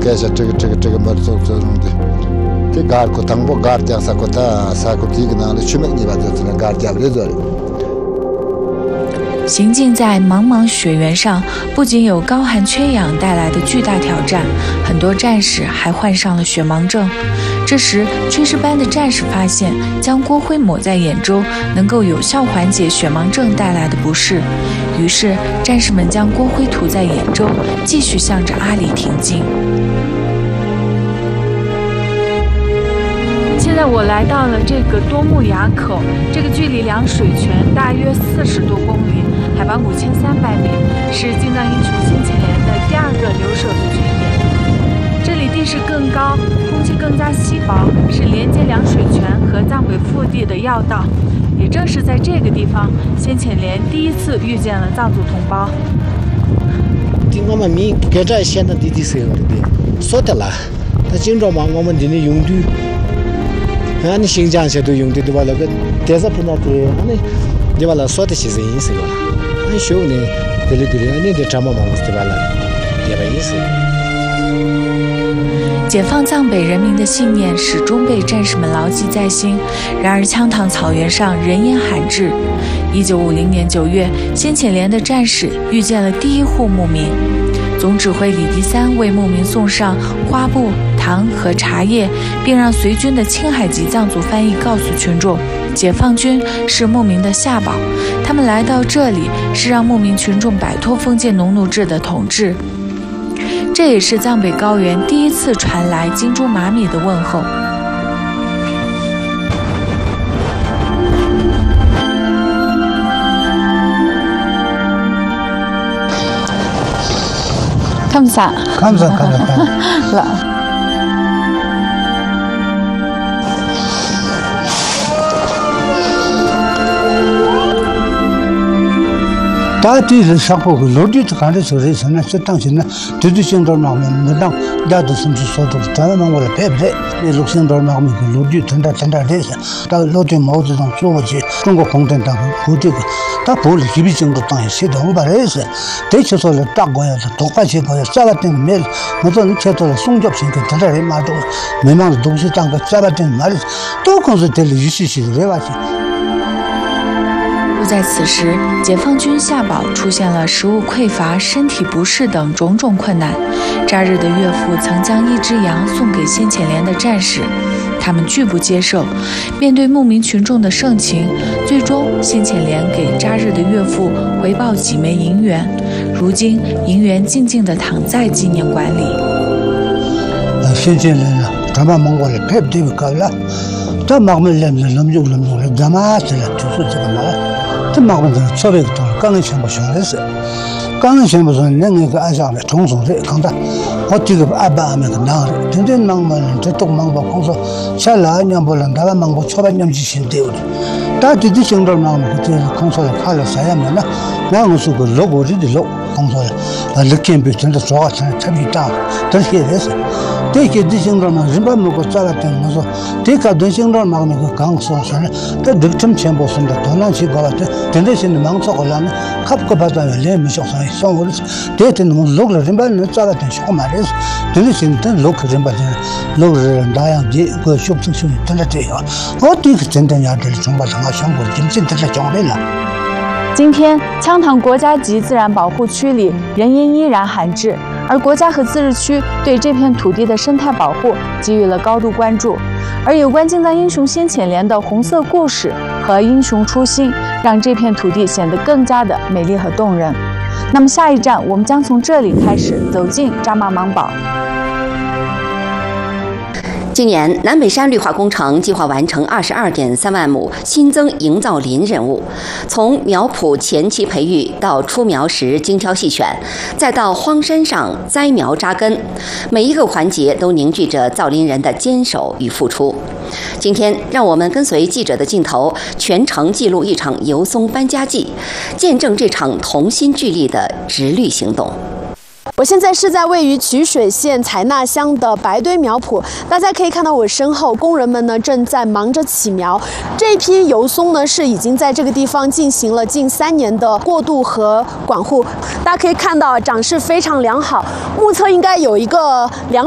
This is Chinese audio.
下这个么做的，这gar ko tangbo gar dia sa ko ta sa ko ti na le chumek ni ba这那 gar dia 不了。 行进在茫茫雪原上，不仅有高寒缺氧带来的巨大挑战，很多战士还患上了血盲症。这时，炊事班的战士发现，将锅灰抹在眼周能够有效缓解血盲症带来的不适。于是，战士们将锅灰涂在眼周，继续向着阿里挺进。现在我来到了这个多木崖口，这个距离凉水泉大约40多公里，海拔5300米，是金藏英雄先遣连的第2个留守的据点。这里地势更高，空气更加稀薄，是连接凉水泉和藏北腹地的要道。也正是在这个地方，先遣连第一次遇见了藏族同胞。 我们民各寨县的地是有的，说的啦，他经常嘛我们这里用的。你新疆些都用的对吧？那个电视频道的，你把那说的是人是吧？你学呢，对，你得这么忙对吧？那也没意思。 解放藏北人民的信念始终被战士们牢记在心。然而，羌塘草原上人烟罕至。1950年9月，先遣连的战士遇见了第一户牧民。总指挥李迪三为牧民送上花布、糖和茶叶，并让随军的青海籍藏族翻译告诉群众，解放军是牧民的下宝。他们来到这里是让牧民群众摆脱封建农奴制的统治。这也是藏北高原第一次传来金珠玛米的问候。 감사. 다들 샤고 로디도 간데 소리서나 당신은 드드싱도 나오면 뭐당 야도 숨지 소도 다만 원래 배배 록싱도 나오면 로디 된다 돼서 다 로디 모두 좀 쪼지 중국 공단다 고디고 다 볼 기비 정도 땅에 시도 바래서 대처소를 딱 거야서 똑같이 거야 짜라된 매일 모든 체토를 송접신 그 다들 말도 매만 동시 땅가 짜라된 말 또 거기서 될 유시시를 해와지。 就在此时，解放军下堡出现了食物匮乏、身体不适等种种困难。扎日的岳父曾将1只羊送给先遣连的战士，他们拒不接受。面对牧民群众的盛情，最终先遣连给扎日的岳父回报几枚银元。如今，银元静静地躺在纪念馆里。 先遣连啊，他们蒙古人配不对不高了，这忙们人用了，咱们这了就是这个嘛。这麻烦的设备多，刚刚全部学的是，刚刚全部说那个按上来重手的，看到我这个阿爸阿妈个男的，真正忙嘛，这都忙不工作，下来年不能，他们忙不超半年就行对的，但这行动忙嘛，这工作了看了3年了，那我说个老过日的老工作了，那根本真的做好成特别大，这些也是。这些的行动嘛，日本那个咋了的？我说，这个的行动嘛，那个刚说说呢，这这这全部是的，当然去搞了，真的是忙做过了呢，可不把咱连没想上，像我这这弄录了，日本人咋了的？小嘛的，真的是真录日本人，录人那样的个小朋友真的这样，我这个真的要这里中国人啊，香港真的是讲的了。 今天，羌塘国家级自然保护区里人烟依然罕至，而国家和自治区对这片土地的生态保护给予了高度关注。而有关金藏英雄先遣连的红色故事和英雄初心，让这片土地显得更加的美丽和动人。那么下一站，我们将从这里开始走进扎玛芒堡。 今年南北山绿化工程计划完成22.3万亩新增营造林任务，从苗圃前期培育到出苗时精挑细选，再到荒山上栽苗扎根，每一个环节都凝聚着造林人的坚守与付出。今天，让我们跟随记者的镜头，全程记录一场油松搬家季，见证这场同心聚力的植绿行动。 我现在是在位于曲水县采纳乡的白堆苗圃，大家可以看到我身后，工人们呢正在忙着起苗。这一批油松呢是已经在这个地方进行了近3年的过渡和管护，大家可以看到长势非常良好，目测应该有一个2